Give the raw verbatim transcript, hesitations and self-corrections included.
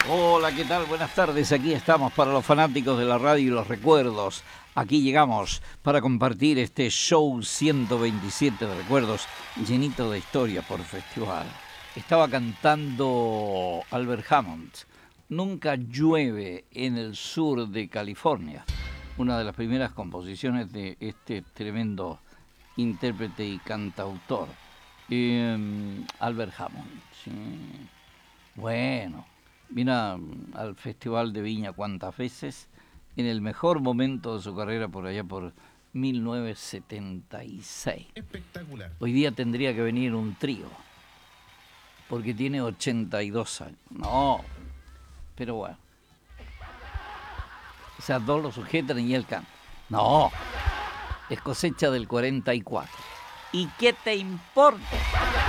Hola, ¿qué tal? Buenas tardes. Aquí estamos para los fanáticos de la radio y los recuerdos. Aquí llegamos para compartir este show ciento veintisiete de recuerdos, llenito de historia por festival. Estaba cantando Albert Hammond, Nunca llueve en el sur de California, una de las primeras composiciones de este tremendo intérprete y cantautor, eh, Albert Hammond. Sí. Bueno, vino al Festival de Viña cuantas veces, en el mejor momento de su carrera por allá por mil novecientos setenta y seis. Espectacular. Hoy día tendría que venir un trío, porque tiene ochenta y dos años. No, pero bueno. Esas dos lo sujetan y él canta. No, es cosecha del cuarenta y cuatro. ¿Y qué te importa?